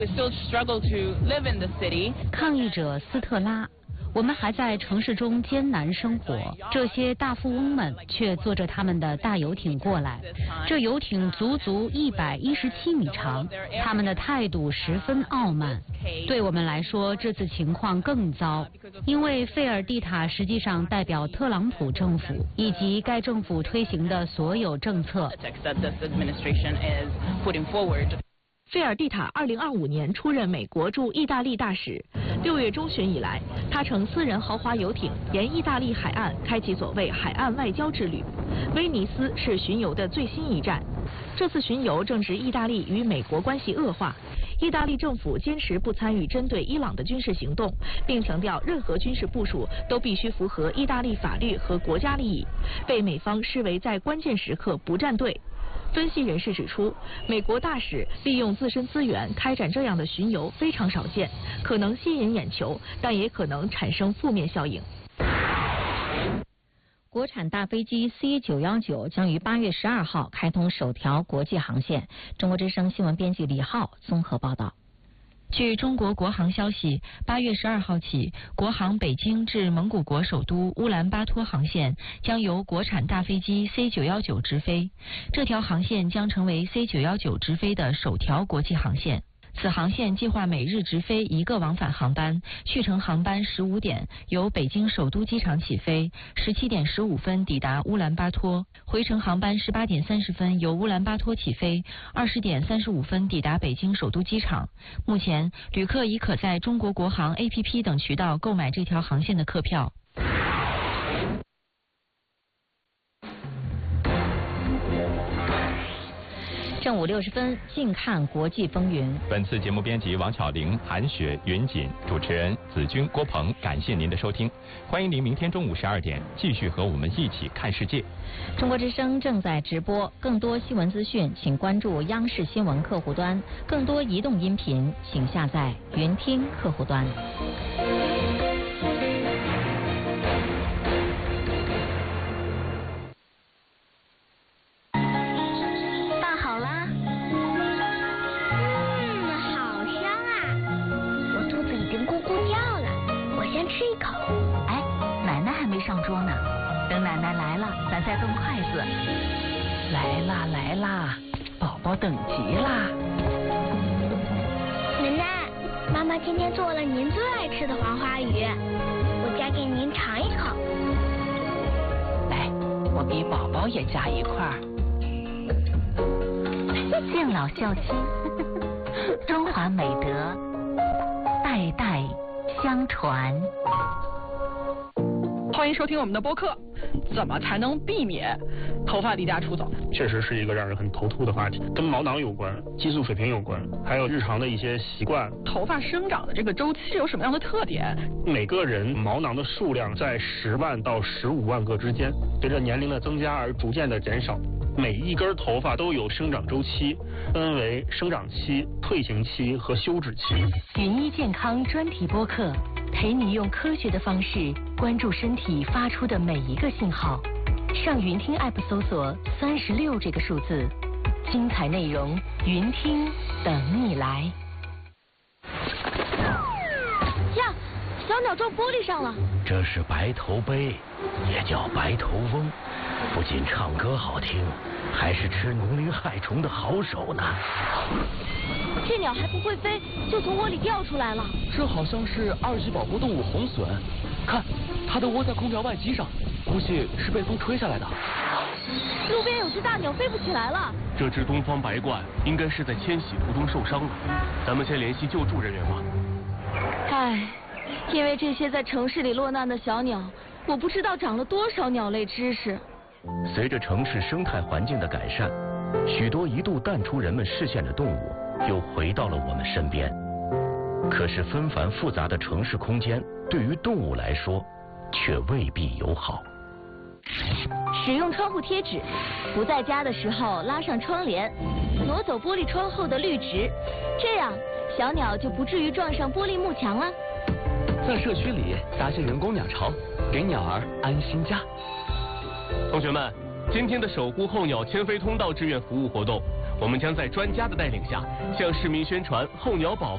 抗议者斯特拉。我们还在城市中艰难生活，这些大富翁们却坐着他们的大游艇过来。这游艇足足117米长，他们的态度十分傲慢。对我们来说，这次情况更糟，因为费尔蒂塔实际上代表特朗普政府以及该政府推行的所有政策。 费尔蒂塔2025年出任美国驻意大利大使。6月中旬以来，他乘私人豪华游艇沿意大利海岸开启所谓海岸外交之旅。威尼斯是巡游的最新一站。这次巡游正值意大利与美国关系恶化，意大利政府坚持不参与针对伊朗的军事行动，并强调任何军事部署都必须符合意大利法律和国家利益，被美方视为在关键时刻不站队。分析人士指出，美国大使利用自身资源开展这样的巡游非常少见，可能吸引眼球，但也可能产生负面效应。 国产大飞机 C919将于8月12号开通首条国际航线。中国之声新闻编辑李浩综合报道。 据中国国航消息，8月12号起，国航北京至蒙古国首都乌兰巴托航线将由国产大飞机 C919直飞。这条航线将成为 C919直飞的首条国际航线。此航线计划每日直飞1个往返航班，去程航班15点由北京首都机场起飞，17点15分抵达乌兰巴托；回程航班18点30分由乌兰巴托起飞，20点35分抵达北京首都机场。目前，旅客已可在中国国航 APP 等渠道购买这条航线的客票。 正午60分，静看国际风云。 本次节目编辑王巧玲、韩雪、云锦，主持人子君、郭鹏，感谢您的收听。欢迎您明天中午12点继续和我们一起看世界。 中国之声正在直播，更多新闻资讯，请关注央视新闻客户端；更多移动音频，请下载云听客户端。 吃一口。哎，奶奶还没上桌呢，等奶奶来了，咱再动筷子。 来啦来啦，宝宝等急啦。 奶奶，妈妈今天做了您最爱吃的黄花鱼，我夹给您尝一口。 来，我给宝宝也夹一块。 敬老孝亲，中华美德，代代相传。 欢迎收听我们的播客。怎么才能避免头发离家出走？ 确实是一个让人很头秃的话题，跟毛囊有关，激素水平有关，还有日常的一些习惯。 头发生长的这个周期有什么样的特点？ 每个人毛囊的数量在10万到15万个之间，随着年龄的增加而逐渐的减少。每一根头发都有生长周期，分为生长期、退行期和休止期。 云医健康专题播客，陪你用科学的方式关注身体发出的每一个信号。上云听 App 搜索36这个数字，精彩内容云听等你来。 呀，小鸟撞玻璃上了。 这是白头鹎，也叫白头翁。不仅唱歌好听，还是吃农林害虫的好手呢。 这鸟还不会飞，就从窝里掉出来了。 这好像是2级保护动物红隼，看，它的窝在空调外机上，估计是被风吹下来的。 路边有只大鸟飞不起来了。 这只东方白鹳应该是在迁徙途中受伤了，咱们先联系救助人员吧。 唉，因为这些在城市里落难的小鸟，我不知道长了多少鸟类知识。 随着城市生态环境的改善，许多一度淡出人们视线的动物又回到了我们身边。可是纷繁复杂的城市空间对于动物来说却未必友好。 使用窗户贴纸，不在家的时候拉上窗帘，挪走玻璃窗后的绿植，这样小鸟就不至于撞上玻璃幕墙了。 在社区里搭建人工鸟巢，给鸟儿安心家。同学们，今天的守护候鸟迁飞通道志愿服务活动，我们将在专家的带领下，向市民宣传候鸟保护。